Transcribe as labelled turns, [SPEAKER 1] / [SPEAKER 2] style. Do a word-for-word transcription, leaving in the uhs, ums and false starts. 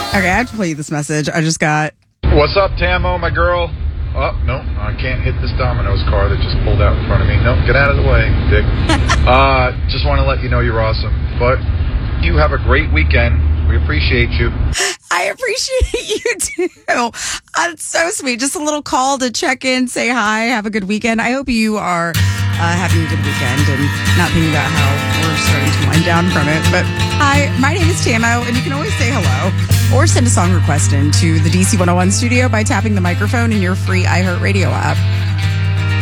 [SPEAKER 1] Okay, I have to play you this message. I just got.
[SPEAKER 2] What's up, Tamo, my girl? Oh, no, I can't hit this Domino's car that just pulled out in front of me. No, get out of the way, dick. uh, just want to let you know you're awesome. But you have a great weekend. We appreciate you.
[SPEAKER 1] I appreciate you too. Uh, it's so sweet. Just a little call to check in, say hi, have a good weekend. I hope you are uh, having a good weekend and not thinking about how we're starting to wind down from it. But hi, my name is Tamo, and you can always say hello or send a song request in to the D C one oh one studio by tapping the microphone in your free iHeartRadio app.